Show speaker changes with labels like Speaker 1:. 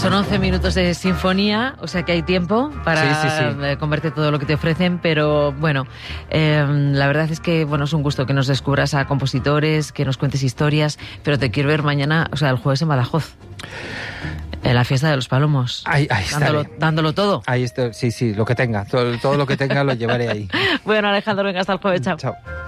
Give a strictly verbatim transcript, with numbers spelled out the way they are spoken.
Speaker 1: Son once minutos de sinfonía, o sea que hay tiempo para
Speaker 2: sí, sí, sí.
Speaker 1: comerte todo lo que te ofrecen, pero bueno, eh, la verdad es que bueno, es un gusto que nos descubras a compositores, que nos cuentes historias, pero te quiero ver mañana, o sea, el jueves en Badajoz. En la fiesta de los Palomos.
Speaker 2: Ahí, ahí
Speaker 1: dándolo, dándolo todo.
Speaker 2: Ahí está, sí, sí, lo que tenga. Todo, todo lo que tenga lo llevaré ahí.
Speaker 1: Bueno, Alejandro, venga, hasta el jueves. Chao.
Speaker 2: Chao.